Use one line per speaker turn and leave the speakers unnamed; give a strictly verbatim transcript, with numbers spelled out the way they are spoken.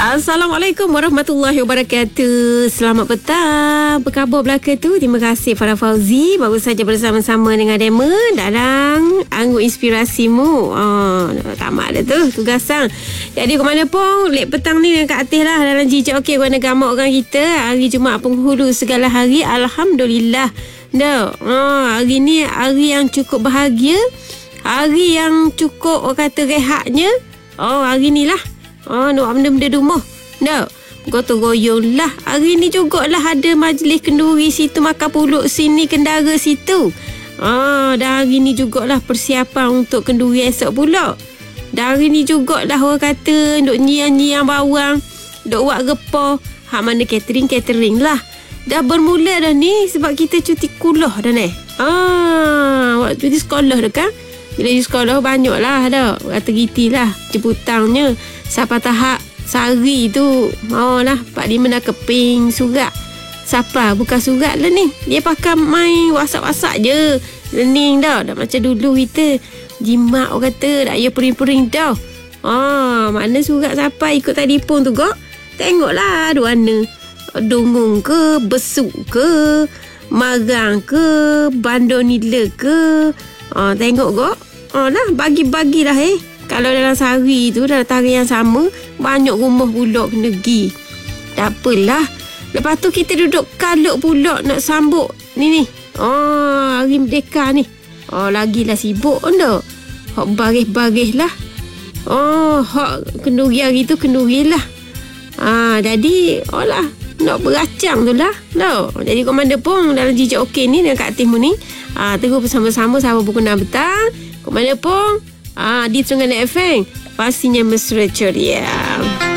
Assalamualaikum warahmatullahi wabarakatuh. Selamat petang. Apa khabar belaka tu? Terima kasih Farah Fauzi. Baru saja bersama-sama dengan Dema dalam Anggur Inspirasimu. Oh, tamat dah tu tugasan. Jadi ke mana pun, lek petang ni dekat atas lah dalam jijak okey guna gamak orang kita. Hari Jumaat penghulu segala hari. Alhamdulillah. Dah. Oh, hari ni hari yang cukup bahagia. Hari yang cukup orang kata rehatnya. Oh, hari ni lah. Oh, nak benda-benda rumah. Tak. Gotong royong lah. Hari ni jugalah ada majlis kenduri situ, makan puluk sini, kendara situ. Ah, dan hari ni jugalah persiapan untuk kenduri esok pula. Dan hari ni jugalah orang kata duk nyiang-nyiang bawang, duk buat repah. Hak mana catering-catering lah. Dah bermula dah ni sebab kita cuti kuliah dah ni. Ah, waktu cuti sekolah dah kan? Bila di sekolah banyak lah dah. Kata giti lah jemputannya. Siapa tahap sehari tu. Oh lah, Pak Diman dah keping surat. Siapa bukan surat lah ni. Dia pakai main WhatsApp-WhatsApp je. Learning dah. Dah macam dulu kita. Jimat orang kata. Tak payah pering-pering dah. Ah, mana surat siapa ikut telefon tu kok. Tengoklah ada warna. Dungung ke, besuk ke, marang ke, bandar nila ke. Ah, tengok kok. Ah lah, bagi-bagilah eh. Kalau dalam sehari tu, dalam tarikh yang sama, banyak rumah pula kena pergi. Tak apalah. Lepas tu kita duduk kaluk pula nak sambut ni ni. Oh, hari Merdeka ni. Oh, lagilah sibuk anda. Hak baris-baris lah. Oh, hak kenduri hari tu kenduri lah. Ah, jadi, oh lah. Nak beracang tu lah. No. Jadi kau mana pun dalam jijak okey ni dengan Kak Timu ni. Ah, terus bersama-sama sama pukul enam petang. Kau mana pun. Ah, di Terengganu F M pastinya mesra ceria.